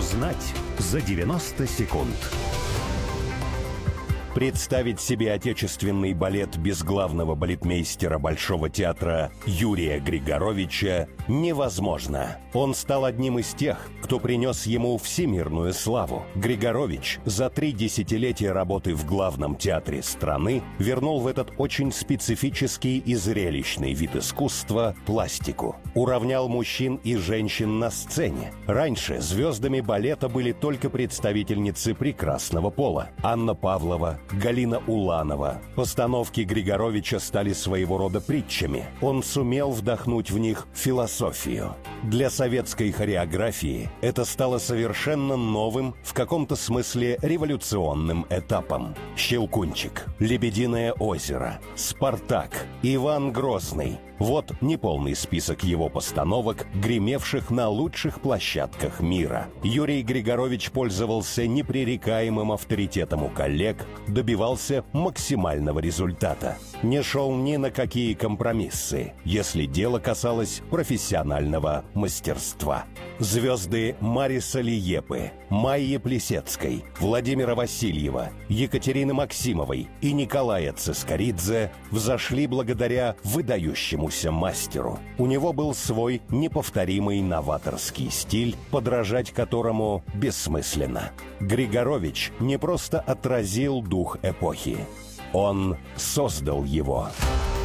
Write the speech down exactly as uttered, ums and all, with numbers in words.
Узнать за девяносто секунд. Представить себе отечественный балет без главного балетмейстера Большого театра Юрия Григоровича невозможно. Он стал одним из тех, кто принес ему всемирную славу. Григорович за три десятилетия работы в главном театре страны вернул в этот очень специфический и зрелищный вид искусства пластику. Уравнял мужчин и женщин на сцене. Раньше звездами балета были только представительницы прекрасного пола: Анна Павлова, Галина Уланова. Постановки Григоровича стали своего рода притчами. Он сумел вдохнуть в них философию. Для советской хореографии это стало совершенно новым, в каком-то смысле революционным этапом. «Щелкунчик», «Лебединое озеро», «Спартак», «Иван Грозный». Вот неполный список его постановок, гремевших на лучших площадках мира. Юрий Григорович пользовался непререкаемым авторитетом у коллег, добивался максимального результата. Не шел ни на какие компромиссы, если дело касалось профессионального мастерства. Звезды Мариса Лиепы, Майи Плисецкой, Владимира Васильева, Екатерины Максимовой и Николая Цискоридзе взошли благодаря выдающемуся мастеру. У него был свой неповторимый новаторский стиль, подражать которому бессмысленно. Григорович не просто отразил дух эпохи, он создал его.